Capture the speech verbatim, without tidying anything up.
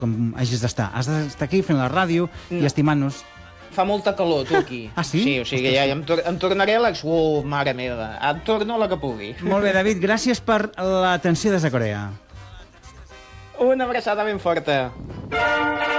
com hagis d'estar. Has d'estar aquí fent la ràdio i estimant-nos. Fa molta calor, tu, aquí. Ah, sí? Sí, o sigui, ja em, tor em tornaré a l'ex-Wu, mare meva. Em torno a la que pugui. Molt bé, David, gràcies per l'atenció des de Corea. Una abraçada ben forta.